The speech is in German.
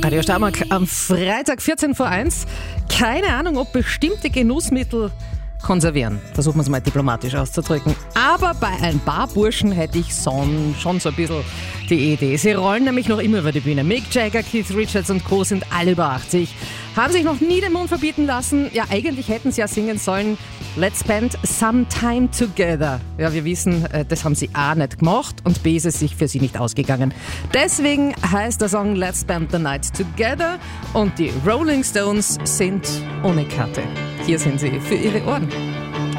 Radio Steiermark am Freitag 14 vor 1. Keine Ahnung, ob bestimmte Genussmittel konservieren. Versuchen wir es mal diplomatisch auszudrücken. Aber bei ein paar Burschen hätte ich schon so ein bisschen die Idee. Sie rollen nämlich noch immer über die Bühne. Mick Jagger, Keith Richards und Co. sind alle über 80. Haben sich noch nie den Mund verbieten lassen. Ja, eigentlich hätten sie ja singen sollen Let's Spend Some Time Together. Ja, wir wissen, das haben sie A nicht gemacht und B ist es sich für sie nicht ausgegangen. Deswegen heißt der Song Let's Spend the Night Together und die Rolling Stones sind ohne Karte. Hier sind sie für Ihre Ohren.